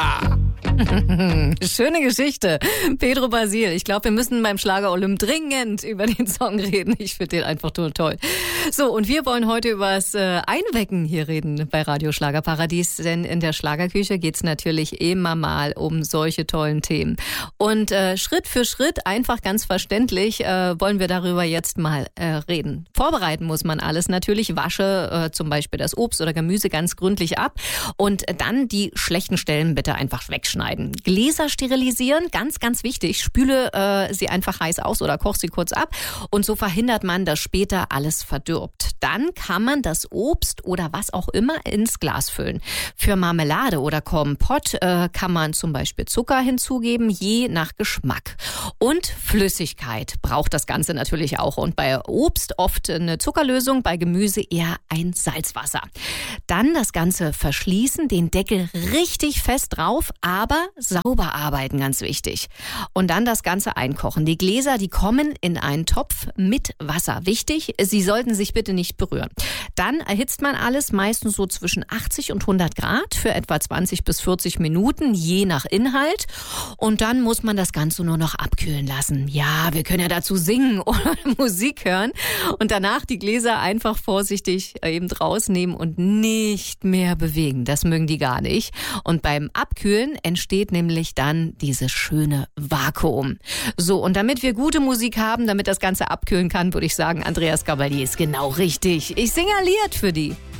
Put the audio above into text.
Schlager. Schöne Geschichte. Pedro Basil. Ich glaube, wir müssen beim Schlager Olymp dringend über den Song reden. Ich finde den einfach toll. So, und wir wollen heute über das Einwecken hier reden bei Radio Schlagerparadies. Denn in der Schlagerküche geht es natürlich immer mal um solche tollen Themen. Und Schritt für Schritt, einfach ganz verständlich, wollen wir darüber jetzt mal reden. Vorbereiten muss man alles natürlich. Wasche zum Beispiel das Obst oder Gemüse ganz gründlich ab. Und dann die schlechten Stellen bitte einfach wegschneiden. Gläser sterilisieren, ganz, ganz wichtig. Spüle sie einfach heiß aus oder koch sie kurz ab. Und so verhindert man, dass später alles verdirbt. Dann kann man das Obst oder was auch immer ins Glas füllen. Für Marmelade oder Kompott kann man zum Beispiel Zucker hinzugeben, je nach Geschmack. Und Flüssigkeit braucht das Ganze natürlich auch. Und bei Obst oft eine Zuckerlösung, bei Gemüse eher ein Salzwasser. Dann das Ganze verschließen, den Deckel richtig fest drauf, aber sauber arbeiten, ganz wichtig. Und dann das Ganze einkochen. Die Gläser, die kommen in einen Topf mit Wasser. Wichtig, sie sollten sich bitte nicht berühren. Dann erhitzt man alles meistens so zwischen 80 und 100 Grad für etwa 20 bis 40 Minuten, je nach Inhalt. Und dann muss man das Ganze nur noch abkühlen lassen. Ja, wir können ja dazu singen oder Musik hören. Und danach die Gläser einfach vorsichtig eben rausnehmen und nicht mehr bewegen. Das mögen die gar nicht. Und beim Abkühlen entsteht nämlich dann dieses schöne Vakuum. So, und damit wir gute Musik haben, damit das Ganze abkühlen kann, würde ich sagen, Andreas Gabalier ist genau richtig. Ich singe ein Lied für die.